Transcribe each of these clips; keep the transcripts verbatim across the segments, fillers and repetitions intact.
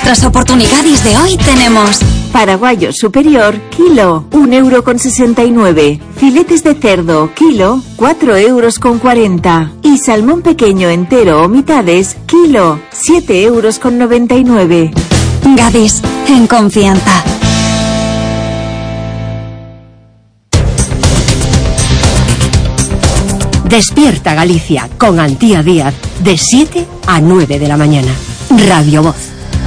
nuestras oportunidades de hoy tenemos paraguayo superior, kilo, un euro con sesenta y nueve. Filetes de cerdo, kilo, cuatro euros con cuarenta. Y salmón pequeño entero o mitades, kilo, siete euros con noventa y nueve. Gadis, en confianza. Despierta Galicia con Antía Díaz de siete a nueve de la mañana. Radio Voz.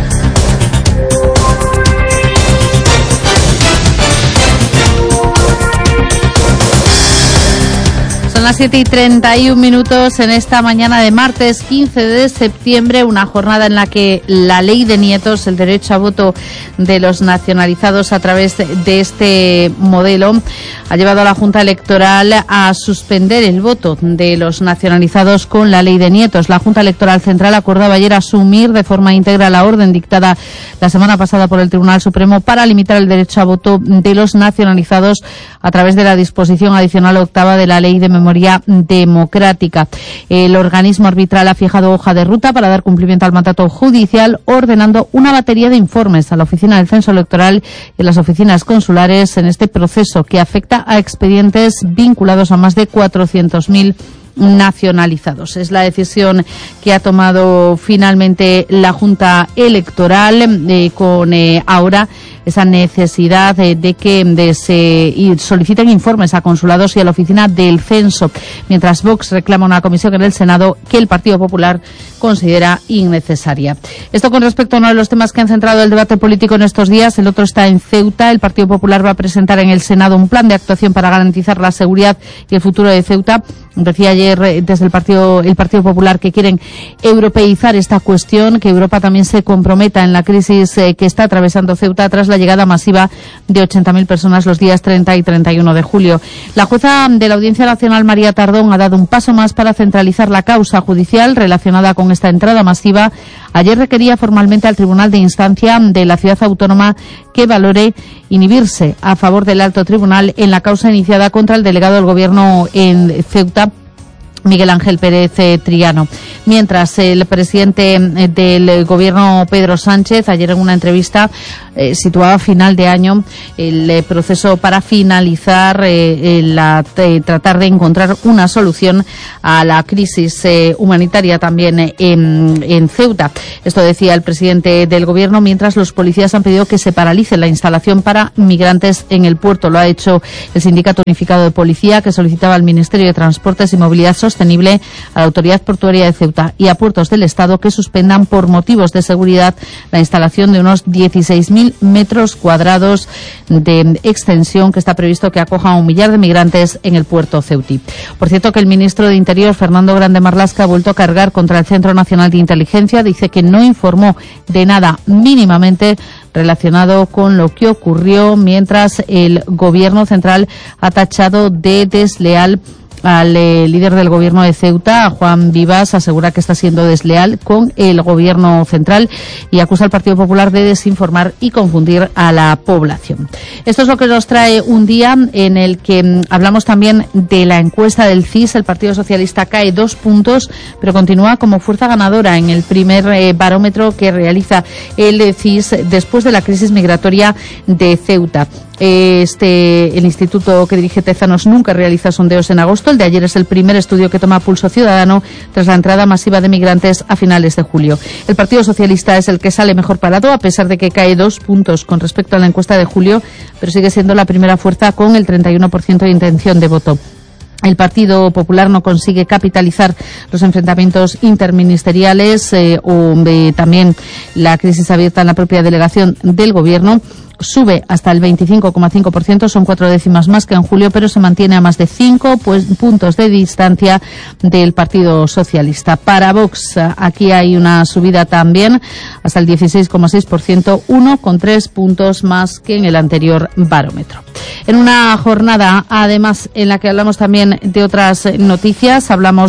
Son las siete y treinta y un minutos en esta mañana de martes quince de septiembre, una jornada en la que la ley de nietos, el derecho a voto de los nacionalizados a través de este modelo, ha llevado a la Junta Electoral a suspender el voto de los nacionalizados con la ley de nietos. La Junta Electoral Central acordaba ayer asumir de forma íntegra la orden dictada la semana pasada por el Tribunal Supremo para limitar el derecho a voto de los nacionalizados a través de la disposición adicional octava de la Ley de Memoria Democrática. El organismo arbitral ha fijado hoja de ruta para dar cumplimiento al mandato judicial, ordenando una batería de informes a la Oficina del Censo Electoral y a las oficinas consulares en este proceso que afecta a expedientes vinculados a más de cuatrocientos mil nacionalizados. Es la decisión que ha tomado finalmente la Junta Electoral eh, con eh, ahora esa necesidad de, de que de se y soliciten informes a consulados y a la oficina del censo, mientras Vox reclama una comisión en el Senado que el Partido Popular considera innecesaria. Esto con respecto a uno de los temas que han centrado el debate político en estos días. El otro está en Ceuta. El Partido Popular va a presentar en el Senado un plan de actuación para garantizar la seguridad y el futuro de Ceuta. Decía ayer desde el Partido, el Partido Popular que quieren europeizar esta cuestión, que Europa también se comprometa en la crisis eh, que está atravesando Ceuta tras la llegada masiva de ochenta mil personas los días treinta y treinta y uno de julio. La jueza de la Audiencia Nacional, María Tardón, ha dado un paso más para centralizar la causa judicial relacionada con esta entrada masiva. Ayer requería formalmente al Tribunal de Instancia de la Ciudad Autónoma que valore inhibirse a favor del Alto Tribunal en la causa iniciada contra el delegado del Gobierno en Ceuta, Miguel Ángel Pérez eh, Triano. Mientras el presidente eh, del Gobierno, Pedro Sánchez, ayer en una entrevista eh, situaba a final de año el eh, proceso para finalizar, eh, la, eh, tratar de encontrar una solución a la crisis eh, humanitaria también eh, en, en Ceuta. Esto decía el presidente del Gobierno, mientras los policías han pedido que se paralice la instalación para migrantes en el puerto. Lo ha hecho el Sindicato Unificado de Policía, que solicitaba al Ministerio de Transportes y Movilidad Sostenible sostenible a la Autoridad Portuaria de Ceuta y a Puertos del Estado que suspendan por motivos de seguridad la instalación de unos dieciséis mil metros cuadrados de extensión que está previsto que acoja a un millar de migrantes en el puerto ceutí. Por cierto, que el ministro de Interior, Fernando Grande Marlaska, ha vuelto a cargar contra el Centro Nacional de Inteligencia. Dice que no informó de nada mínimamente relacionado con lo que ocurrió, mientras el Gobierno central ha tachado de desleal al eh, líder del Gobierno de Ceuta, a Juan Vivas. Asegura que está siendo desleal con el Gobierno central y acusa al Partido Popular de desinformar y confundir a la población. Esto es lo que nos trae un día en el que mm, hablamos también de la encuesta del C I S. El Partido Socialista cae dos puntos, pero continúa como fuerza ganadora en el primer eh, barómetro que realiza el C I S después de la crisis migratoria de Ceuta. Este, el instituto que dirige Tezanos nunca realiza sondeos en agosto. El de ayer es el primer estudio que toma pulso ciudadano tras la entrada masiva de migrantes a finales de julio. El Partido Socialista es el que sale mejor parado, a pesar de que cae dos puntos con respecto a la encuesta de julio, pero sigue siendo la primera fuerza con el treinta y uno por ciento de intención de voto. El Partido Popular no consigue capitalizar los enfrentamientos interministeriales eh, o eh, también la crisis abierta en la propia delegación del Gobierno. Sube hasta el veinticinco coma cinco por ciento, son cuatro décimas más que en julio, pero se mantiene a más de cinco pues, puntos de distancia del Partido Socialista. Para Vox, aquí hay una subida también hasta el dieciséis coma seis por ciento, uno coma tres puntos más que en el anterior barómetro. En una jornada, además, en la que hablamos también de otras noticias, hablamos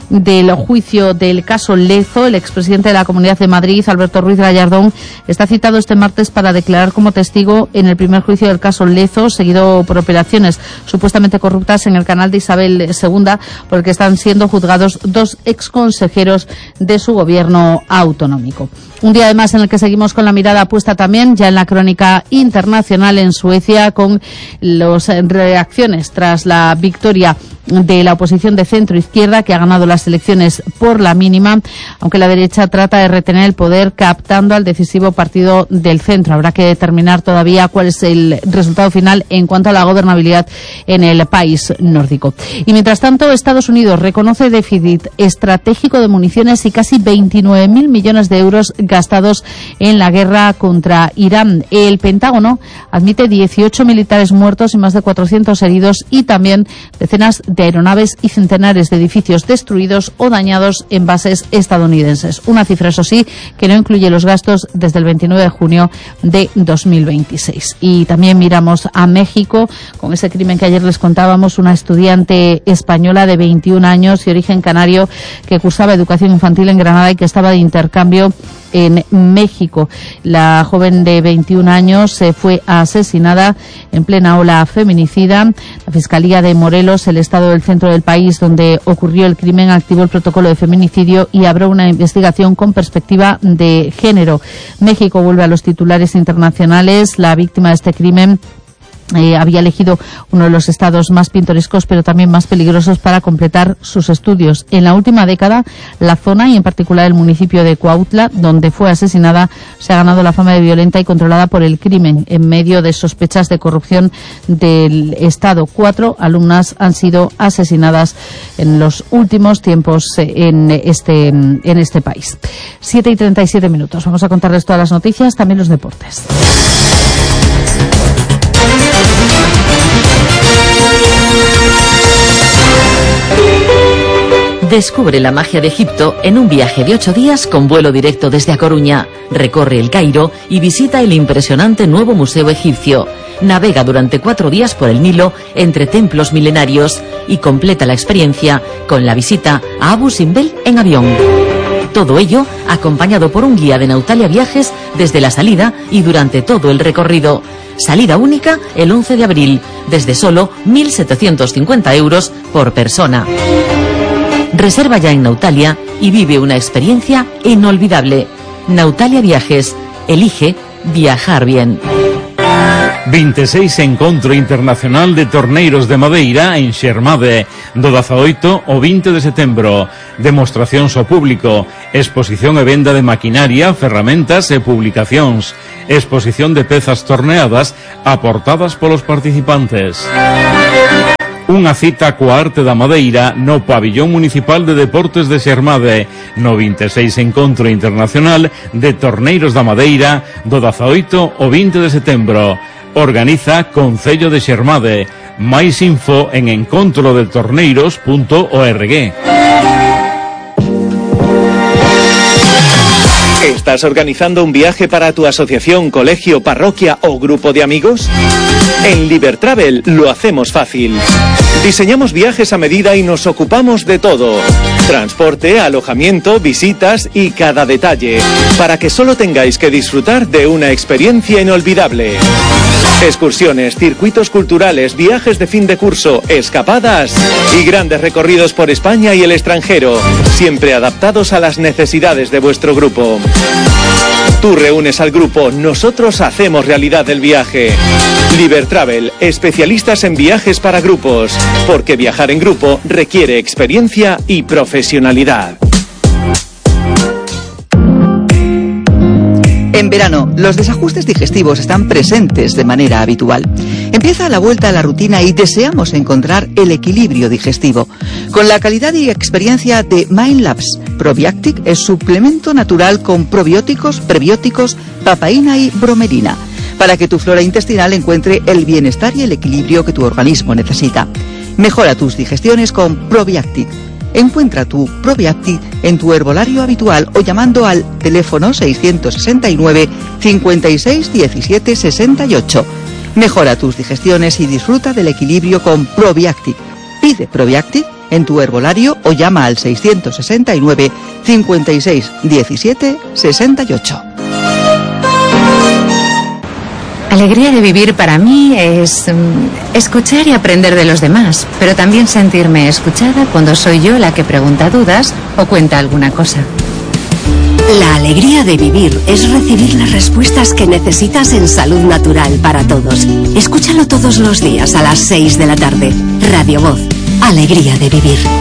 del juicio del caso Lezo. El expresidente de la Comunidad de Madrid, Alberto Ruiz Gallardón, está citado este martes para declarar como testigo en el primer juicio del caso Lezo, seguido por operaciones supuestamente corruptas en el canal de Isabel segunda, por el que están siendo juzgados dos exconsejeros de su gobierno autonómico. Un día además en el que seguimos con la mirada puesta también ya en la crónica internacional en Suecia, con las reacciones tras la victoria de la oposición de centro-izquierda, que ha ganado las elecciones por la mínima, aunque la derecha trata de retener el poder captando al decisivo partido del centro. Habrá que determinar todavía cuál es el resultado final en cuanto a la gobernabilidad en el país nórdico. Y mientras tanto, Estados Unidos reconoce déficit estratégico de municiones y casi veintinueve mil millones de euros gastados en la guerra contra Irán. El Pentágono admite dieciocho militares muertos y más de cuatrocientos heridos, y también decenas de aeronaves y centenares de edificios destruidos o dañados en bases estadounidenses. Una cifra, eso sí, que no incluye los gastos desde el veintinueve de junio de dos mil veintiséis. Y también miramos a México con ese crimen que ayer les contábamos, una estudiante española de veintiún años y origen canario que cursaba educación infantil en Granada y que estaba de intercambio en México. La joven de veintiún años se fue asesinada en plena ola feminicida. La Fiscalía de Morelos, el estado del centro del país donde ocurrió el crimen, activó el protocolo de feminicidio y abrió una investigación con perspectiva de género. México vuelve a los titulares internacionales. La víctima de este crimen Eh, había elegido uno de los estados más pintorescos pero también más peligrosos para completar sus estudios. En la última década, la zona y en particular el municipio de Cuautla, donde fue asesinada, se ha ganado la fama de violenta y controlada por el crimen en medio de sospechas de corrupción del estado. Cuatro alumnas han sido asesinadas en los últimos tiempos en este, en este país. siete y treinta y siete minutos. Vamos a contarles todas las noticias, también los deportes. Descubre la magia de Egipto en un viaje de ocho días con vuelo directo desde A Coruña. Recorre el Cairo y visita el impresionante nuevo museo egipcio. Navega durante cuatro días por el Nilo entre templos milenarios y completa la experiencia con la visita a Abu Simbel en avión. Todo ello acompañado por un guía de Nautalia Viajes desde la salida y durante todo el recorrido. Salida única el once de abril, desde solo mil setecientos cincuenta euros por persona. Reserva ya en Nautalia y vive una experiencia inolvidable. Nautalia Viajes. Elige viajar bien. veintiséis Encontro Internacional de Torneiros de Madeira en Xermade, do dezaoito ao vinte de setembro. Demostracións ao público, exposición e venda de maquinaria, ferramentas e publicacións, exposición de pezas torneadas aportadas polos participantes. Unha cita coa arte da madeira no Pabillón Municipal de Deportes de Xermade, no veintiséis Encontro Internacional de Torneiros da Madeira, do dezaoito ao vinte de setembro. Organiza Concello de Xermade. Máis info en encontro de torneiros punto org. ¿Estás organizando un viaje para tu asociación, colegio, parroquia o grupo de amigos? En Libertravel lo hacemos fácil. Diseñamos viajes a medida y nos ocupamos de todo. Transporte, alojamiento, visitas y cada detalle, para que solo tengáis que disfrutar de una experiencia inolvidable. Excursiones, circuitos culturales, viajes de fin de curso, escapadas y grandes recorridos por España y el extranjero, siempre adaptados a las necesidades de vuestro grupo. Tú reúnes al grupo, nosotros hacemos realidad el viaje. Libertravel, especialistas en viajes para grupos, porque viajar en grupo requiere experiencia y profesionalidad. En verano, los desajustes digestivos están presentes de manera habitual. Empieza la vuelta a la rutina y deseamos encontrar el equilibrio digestivo. Con la calidad y experiencia de MindLabs, Probiactic es suplemento natural con probióticos, prebióticos, papaína y bromelina, para que tu flora intestinal encuentre el bienestar y el equilibrio que tu organismo necesita. Mejora tus digestiones con Probiactic. Encuentra tu Probiactic en tu herbolario habitual o llamando al teléfono seiscientos sesenta y nueve, cincuenta y seis, diecisiete, sesenta y ocho. Mejora tus digestiones y disfruta del equilibrio con Probiactic. Pide Probiactic en tu herbolario o llama al seiscientos sesenta y nueve, cincuenta y seis, diecisiete, sesenta y ocho. Alegría de vivir para mí es um, escuchar y aprender de los demás, pero también sentirme escuchada cuando soy yo la que pregunta dudas o cuenta alguna cosa. La alegría de vivir es recibir las respuestas que necesitas en Salud Natural para todos. Escúchalo todos los días a las seis de la tarde. Radio Voz. Alegría de vivir.